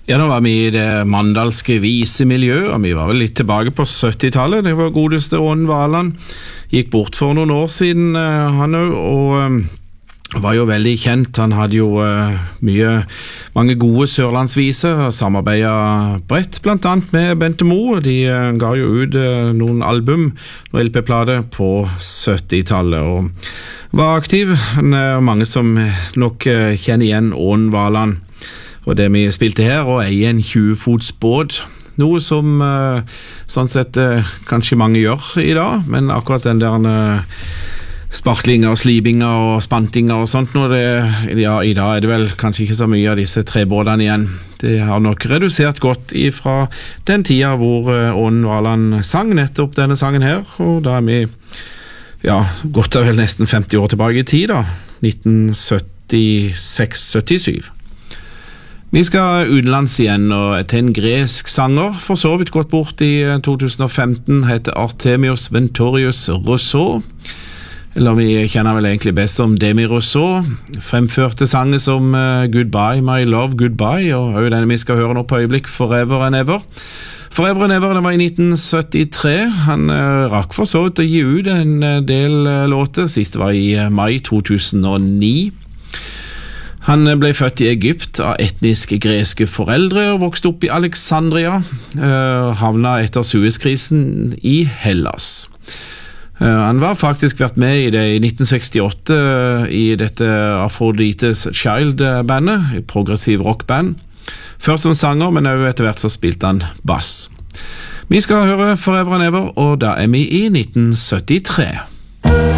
Ja, nå var vi i det mandalske visemiljøet, og vi var vel litt tilbake på 70-tallet. Det var godeste Ånen Valand. Gikk bort for noen år siden, han og var jo veldig kjent. Han hadde jo mange gode sørlandsviser, samarbeidet bredt blant annet med Bente Moe. De ga jo ut noen album og LP-plater på 70-tallet, og var aktiv. Mange som nok kjenner igjen Ånen Valand. Og det vi spilte her, og eie en 20-fots båt, noe som sånn sett kanskje mange gjør i dag, men akkurat den der sparklinger, slibinger og spantinger og sånt, i dag er det vel kanskje ikke så mye av disse trebåtene igjen. Det har nok redusert godt ifra den tida hvor Ånen Valand sang nettopp denne sangen her, og da vi godt og vel nesten 50 år tilbake i tid da, 1976-77. Vi skal utenlands igjen, og til en gresk sanger, for så vidt gått bort i 2015, heter Artemios Ventorius Rousseau, eller vi kjenner vel egentlig best som Demi Rousseau, fremførte sanger som Goodbye, My Love, Goodbye, og denne vi skal høre nå på øyeblikk, Forever and Ever. Forever and Ever, det var i 1973. Han rakk for så vidt å gi ut en del låter, siste var i mai 2009. Han ble født i Egypt av etnisk greske foreldre og vokste opp i Alexandria, havna etter Suezkrisen i Hellas. Han var faktisk vært med i det i 1968 i dette Aphrodite's Child-bandet, progressiv rockband. Først som sanger, men også etter hvert så spilte han bass. Vi skal høre Forever and Ever, og da er vi i 1973.